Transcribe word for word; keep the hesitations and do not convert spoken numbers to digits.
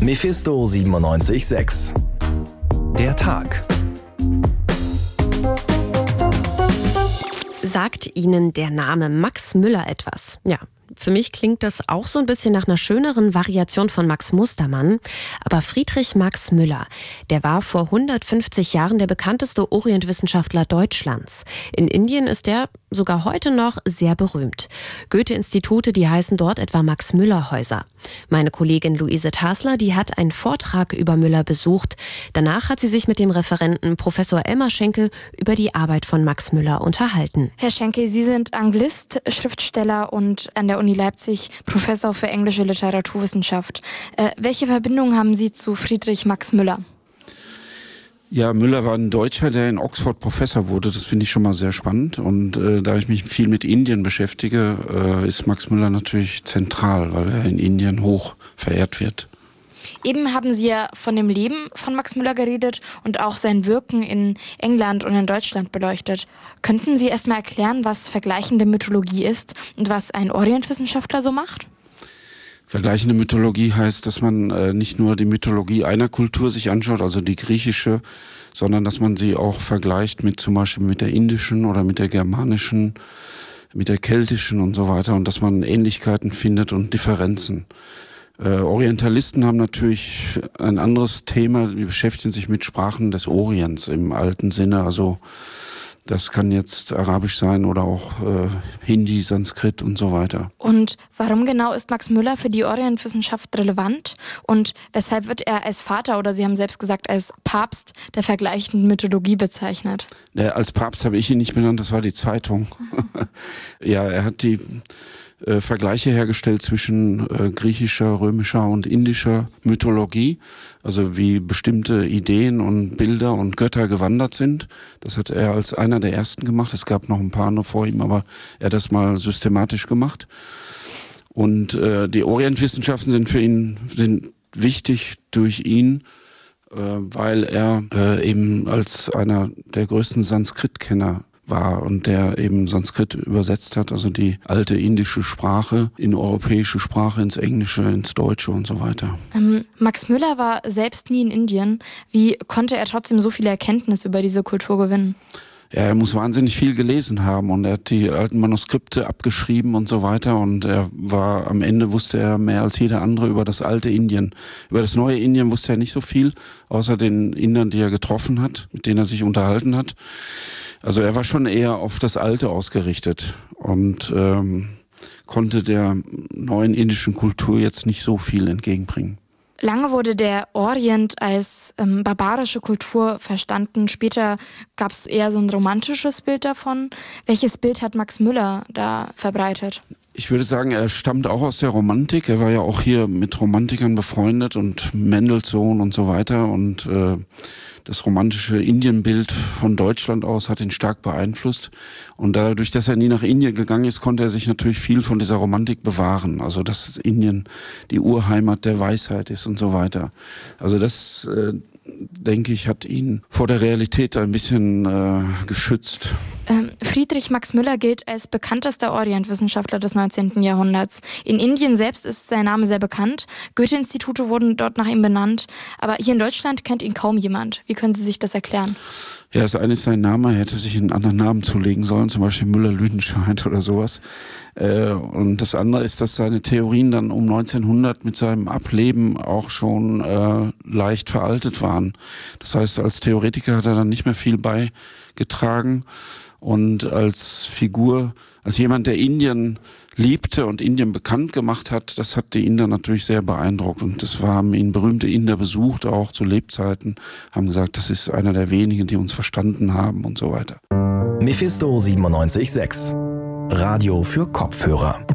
Mephisto siebenundneunzig Komma sechs. Der Tag. Sagt Ihnen der Name Max Müller etwas? Ja, für mich klingt das auch so ein bisschen nach einer schöneren Variation von Max Mustermann. Aber Friedrich Max Müller, der war vor hundertfünfzig Jahren der bekannteste Orientwissenschaftler Deutschlands. In Indien ist er sogar heute noch sehr berühmt. Goethe-Institute, die heißen dort etwa Max-Müller-Häuser. Meine Kollegin Luise Tasler, die hat einen Vortrag über Müller besucht. Danach hat sie sich mit dem Referenten Professor Elmar Schenkel über die Arbeit von Max Müller unterhalten. Herr Schenkel, Sie sind Anglist, Schriftsteller und an der Uni Leipzig Professor für englische Literaturwissenschaft. Äh, welche Verbindung haben Sie zu Friedrich Max Müller? Ja, Müller war ein Deutscher, der in Oxford Professor wurde. Das finde ich schon mal sehr spannend. Und äh, da ich mich viel mit Indien beschäftige, äh, ist Max Müller natürlich zentral, weil er in Indien hoch verehrt wird. Eben haben Sie ja von dem Leben von Max Müller geredet und auch sein Wirken in England und in Deutschland beleuchtet. Könnten Sie erst mal erklären, was vergleichende Mythologie ist und was ein Orientwissenschaftler so macht? Vergleichende Mythologie heißt, dass man äh, nicht nur die Mythologie einer Kultur sich anschaut, also die griechische, sondern dass man sie auch vergleicht mit zum Beispiel mit der indischen oder mit der germanischen, mit der keltischen und so weiter und dass man Ähnlichkeiten findet und Differenzen. Äh, Orientalisten haben natürlich ein anderes Thema, die beschäftigen sich mit Sprachen des Orients im alten Sinne, also das kann jetzt Arabisch sein oder auch äh, Hindi, Sanskrit und so weiter. Und warum genau ist Max Müller für die Orientwissenschaft relevant? Und weshalb wird er als Vater oder Sie haben selbst gesagt als Papst der vergleichenden Mythologie bezeichnet? Ja, als Papst habe ich ihn nicht benannt, das war die Zeitung. Ja, er hat die äh, Vergleiche hergestellt zwischen äh, griechischer, römischer und indischer Mythologie. Also wie bestimmte Ideen und Bilder und Götter gewandert sind. Das hat er als einer der ersten gemacht. Es gab noch ein paar noch vor ihm, aber er hat das mal systematisch gemacht. Und äh, die Orientwissenschaften sind für ihn sind wichtig durch ihn, äh, weil er äh, eben als einer der größten Sanskrit-Kenner war und der eben Sanskrit übersetzt hat, also die alte indische Sprache in europäische Sprache, ins Englische, ins Deutsche und so weiter. Ähm, Max Müller war selbst nie in Indien. Wie konnte er trotzdem so viele Erkenntnisse über diese Kultur gewinnen? Ja, er muss wahnsinnig viel gelesen haben und er hat die alten Manuskripte abgeschrieben und so weiter und er war, am Ende wusste er mehr als jeder andere über das alte Indien. Über das neue Indien wusste er nicht so viel, außer den Indern, die er getroffen hat, mit denen er sich unterhalten hat. Also er war schon eher auf das Alte ausgerichtet und ähm, konnte der neuen indischen Kultur jetzt nicht so viel entgegenbringen. Lange wurde der Orient als ähm, barbarische Kultur verstanden. Später gab es eher so ein romantisches Bild davon. Welches Bild hat Max Müller da verbreitet? Ich würde sagen, er stammt auch aus der Romantik. Er war ja auch hier mit Romantikern befreundet und Mendelssohn und so weiter. Und äh, das romantische Indienbild von Deutschland aus hat ihn stark beeinflusst. Und dadurch, dass er nie nach Indien gegangen ist, konnte er sich natürlich viel von dieser Romantik bewahren. Also dass Indien die Urheimat der Weisheit ist und so weiter. Also das, äh, denke ich, hat ihn vor der Realität ein bisschen äh, geschützt. Ähm, Friedrich Max Müller gilt als bekanntester Orientwissenschaftler des neunzehnten Jahrhunderts. In Indien selbst ist sein Name sehr bekannt. Goethe-Institute wurden dort nach ihm benannt. Aber hier in Deutschland kennt ihn kaum jemand. Wie können Sie sich das erklären? Ja, das eine ist sein Name. Er hätte sich einen anderen Namen zulegen sollen, zum Beispiel Müller-Lüdenscheid oder sowas. Äh, und das andere ist, dass seine Theorien dann um neunzehnhundert mit seinem Ableben auch schon äh, leicht veraltet waren. Das heißt, als Theoretiker hat er dann nicht mehr viel beigetragen. Und als Figur, als jemand, der Indien liebte und Indien bekannt gemacht hat, das hat die Inder natürlich sehr beeindruckt. Und das haben ihn berühmte Inder besucht, auch zu Lebzeiten, haben gesagt, das ist einer der wenigen, die uns verstanden haben und so weiter. Mephisto siebenundneunzig Komma sechs. Radio für Kopfhörer.